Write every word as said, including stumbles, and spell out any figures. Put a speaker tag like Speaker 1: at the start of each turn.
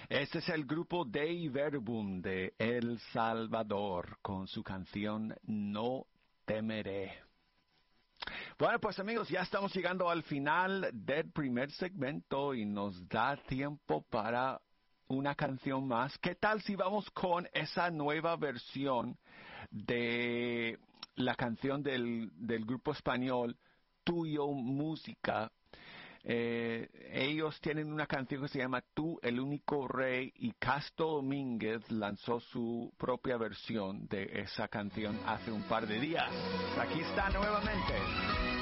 Speaker 1: Este es el grupo Dei Verbum de El Salvador con su canción No Temeré. Bueno, pues amigos, ya estamos llegando al final del primer segmento y nos da tiempo para una canción más. ¿Qué tal si vamos con esa nueva versión de la canción del, del grupo español Tuyo Música? Eh, ellos tienen una canción que se llama Tú, el único rey, y Casto Domínguez lanzó su propia versión de esa canción hace un par de días. Aquí está nuevamente.